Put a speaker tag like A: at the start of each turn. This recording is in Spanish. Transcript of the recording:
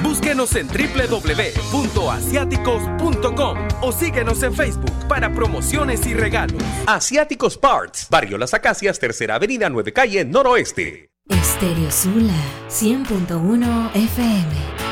A: Búsquenos en www.asiáticos.com o síguenos en Facebook para promociones y regalos. Asiáticos Parts, Barrio Las Acacias, Tercera Avenida, 9 Calle, Noroeste.
B: Estéreo Sula 100.1 FM.